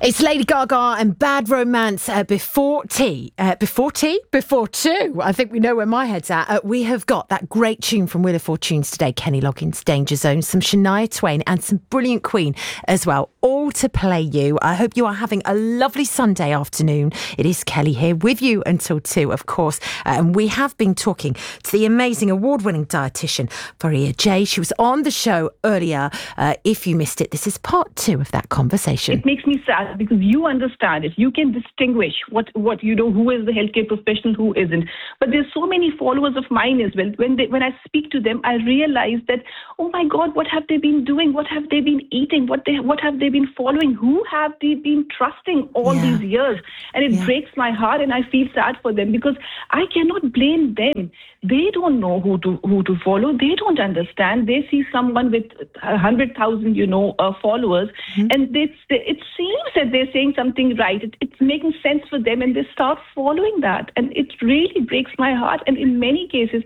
It's Lady Gaga and Bad Romance before tea. Before two. I think we know where my head's at. We have got that great tune from Wheel of Fortunes today, Kenny Loggins' Danger Zone, some Shania Twain and some brilliant Queen as well, all to play you. I hope you are having a lovely Sunday afternoon. It is Kelly here with you until 2, of course. And we have been talking to the amazing award-winning dietitian, Faria J. She was on the show earlier. If you missed it, this is part 2 of that conversation. It makes me sad because you understand it. You can distinguish what who is the healthcare professional, who isn't. But there's so many followers of mine as well. When I speak to them, I realize that, oh my God, what have they been doing? What have they been eating? What have they been following? Who have they been trusting all these years? And it breaks my heart, and I feel sad for them because I cannot blame them. They don't know who to follow. They don't understand. They see someone with 100,000, followers, and it seems that they're saying something right. It's making sense for them, and they start following that. And it really breaks my heart. And in many cases,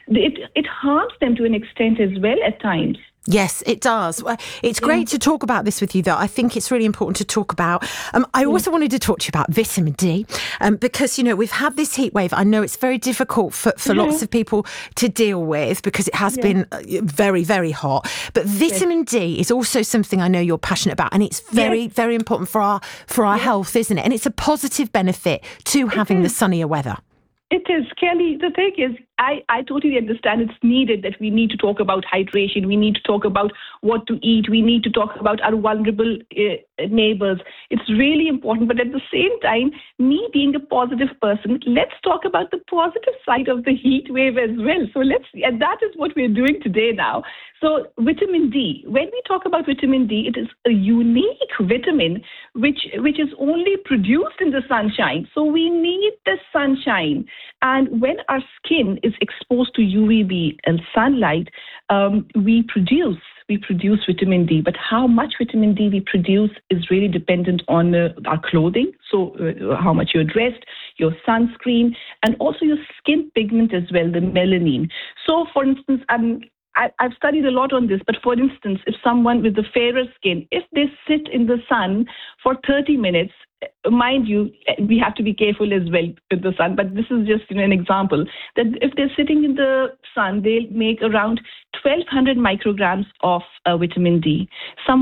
it harms them to an extent as well at times. Yes, it does. It's great to talk about this with you, though. I think it's really important to talk about. I also wanted to talk to you about vitamin D, because, we've had this heat wave. I know it's very difficult for lots of people to deal with because it has been very, very hot. But vitamin D is also something I know you're passionate about, and it's very, very important for our health, isn't it? And it's a positive benefit to having the sunnier weather. It is, Kelly. The thing is, I totally understand it's needed that we need to talk about hydration. We need to talk about what to eat. We need to talk about our vulnerable neighbors. It's really important. But at the same time, me being a positive person, let's talk about the positive side of the heat wave as well. So and that is what we're doing today now. So vitamin D, when we talk about vitamin D, it is a unique vitamin which is only produced in the sunshine. So we need the sunshine. And when our skin is exposed to UVB and sunlight, we produce vitamin D. But how much vitamin D we produce is really dependent on our clothing. So how much you're dressed, your sunscreen, and also your skin pigment as well, the melanin. So for instance, I've studied a lot on this, but for instance, if someone with a fairer skin, if they sit in the sun for 30 minutes, mind you, we have to be careful as well with the sun, but this is just an example, that if they're sitting in the sun, they'll make around 1,200 micrograms of vitamin D.